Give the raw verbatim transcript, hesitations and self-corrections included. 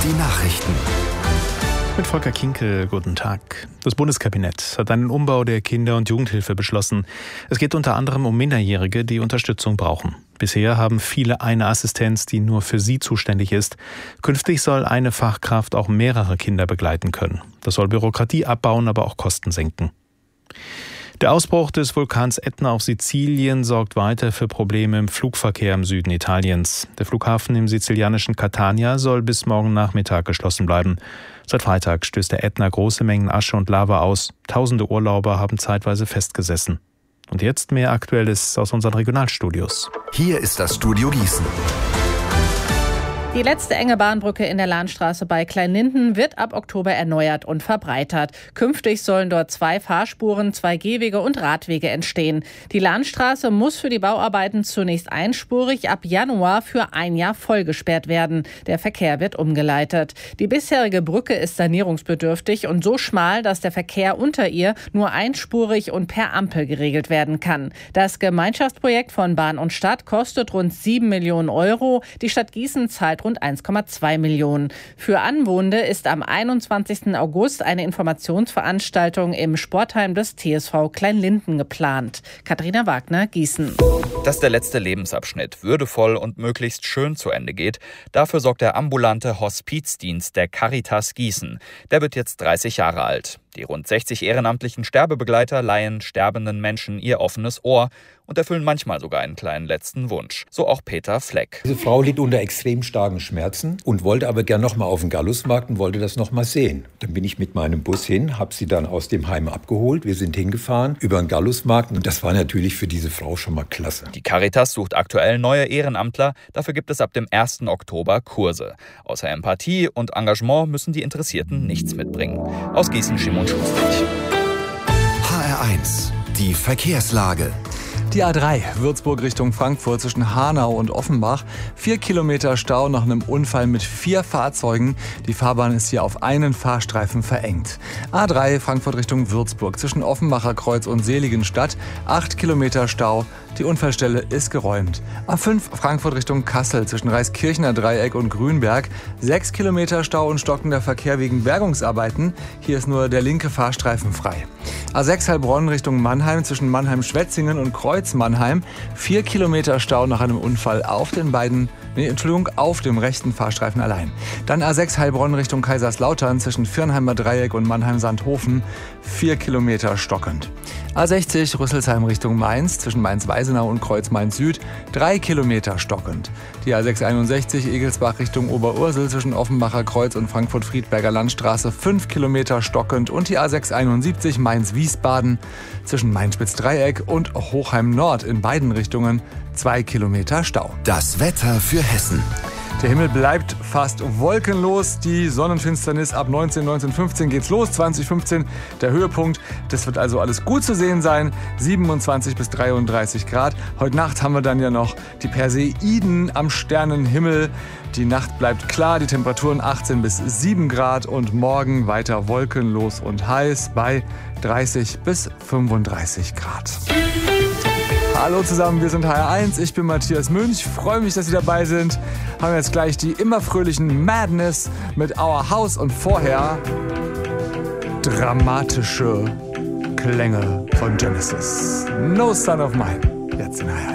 Die Nachrichten. Mit Volker Kinkel, guten Tag. Das Bundeskabinett hat einen Umbau der Kinder- und Jugendhilfe beschlossen. Es geht unter anderem um Minderjährige, die Unterstützung brauchen. Bisher haben viele eine Assistenz, die nur für sie zuständig ist. Künftig soll eine Fachkraft auch mehrere Kinder begleiten können. Das soll Bürokratie abbauen, aber auch Kosten senken. Der Ausbruch des Vulkans Ätna auf Sizilien sorgt weiter für Probleme im Flugverkehr im Süden Italiens. Der Flughafen im sizilianischen Catania soll bis morgen Nachmittag geschlossen bleiben. Seit Freitag stößt der Ätna große Mengen Asche und Lava aus. Tausende Urlauber haben zeitweise festgesessen. Und jetzt mehr Aktuelles aus unseren Regionalstudios. Hier ist das Studio Gießen. Die letzte enge Bahnbrücke in der Lahnstraße bei Kleinlinden wird ab Oktober erneuert und verbreitert. Künftig sollen dort zwei Fahrspuren, zwei Gehwege und Radwege entstehen. Die Lahnstraße muss für die Bauarbeiten zunächst einspurig, ab Januar für ein Jahr vollgesperrt werden. Der Verkehr wird umgeleitet. Die bisherige Brücke ist sanierungsbedürftig und so schmal, dass der Verkehr unter ihr nur einspurig und per Ampel geregelt werden kann. Das Gemeinschaftsprojekt von Bahn und Stadt kostet rund sieben Millionen Euro. Die Stadt Gießen zahlt rund eins Komma zwei Millionen. Für Anwohnende ist am einundzwanzigsten August eine Informationsveranstaltung im Sportheim des T S V Kleinlinden geplant. Katharina Wagner, Gießen. Dass der letzte Lebensabschnitt würdevoll und möglichst schön zu Ende geht, dafür sorgt der ambulante Hospizdienst der Caritas Gießen. Der wird jetzt dreißig Jahre alt. Die rund sechzig ehrenamtlichen Sterbebegleiter leihen sterbenden Menschen ihr offenes Ohr und erfüllen manchmal sogar einen kleinen letzten Wunsch. So auch Peter Fleck. Diese Frau litt unter extrem starken Schmerzen und wollte aber gern noch mal auf den Gallusmarkt und wollte das noch mal sehen. Dann bin ich mit meinem Bus hin, habe sie dann aus dem Heim abgeholt. Wir sind hingefahren über den Gallusmarkt und das war natürlich für diese Frau schon mal klasse. Die Caritas sucht aktuell neue Ehrenamtler. Dafür gibt es ab dem ersten Oktober Kurse. Außer Empathie und Engagement müssen die Interessierten nichts mitbringen. Aus Gießen, Schimon Schustrich. H R eins, die Verkehrslage. Die A drei, Würzburg Richtung Frankfurt zwischen Hanau und Offenbach. Vier Kilometer Stau nach einem Unfall mit vier Fahrzeugen. Die Fahrbahn ist hier auf einen Fahrstreifen verengt. A drei, Frankfurt Richtung Würzburg zwischen Offenbacher Kreuz und Seligenstadt. Acht Kilometer Stau. Die Unfallstelle ist geräumt. A fünf, Frankfurt Richtung Kassel zwischen Reiskirchener Dreieck und Grünberg. Sechs Kilometer Stau und stockender Verkehr wegen Bergungsarbeiten. Hier ist nur der linke Fahrstreifen frei. A sechs, Heilbronn Richtung Mannheim zwischen Mannheim-Schwetzingen und Kreuz-Mannheim. Vier Kilometer Stau nach einem Unfall auf den beiden, nee, Entschuldigung, auf dem rechten Fahrstreifen allein. Dann A sechs, Heilbronn Richtung Kaiserslautern zwischen Firnheimer Dreieck und Mannheim-Sandhofen. Vier Kilometer stockend. A sechzig, Rüsselsheim Richtung Mainz zwischen Mainz-Weisenau und Kreuz-Mainz-Süd. Drei Kilometer stockend. Die A sechs einundsechzig, Egelsbach Richtung Oberursel zwischen Offenbacher Kreuz und Frankfurt-Friedberger Landstraße. Fünf Kilometer stockend. Und die A sechs einundsiebzig, Mainz-Wiesbaden zwischen Mainz-Spitz-Dreieck und Hochheim-Nord in beiden Richtungen. Zwei Kilometer Stau. Das Wetter für Hessen. Der Himmel bleibt fast wolkenlos. Die Sonnenfinsternis ab neunzehn, neunzehn fünfzehn geht's los. zwanzig fünfzehn der Höhepunkt. Das wird also alles gut zu sehen sein. siebenundzwanzig bis dreiunddreißig Grad. Heute Nacht haben wir dann ja noch die Perseiden am Sternenhimmel. Die Nacht bleibt klar. Die Temperaturen achtzehn bis sieben Grad. Und morgen weiter wolkenlos und heiß bei dreißig bis fünfunddreißig Grad. Hallo zusammen, wir sind H R eins, ich bin Matthias Münch, freue mich, dass Sie dabei sind. Haben jetzt gleich die immer fröhlichen Madness mit Our House und vorher dramatische Klänge von Genesis. No Son of Mine, jetzt in H R eins.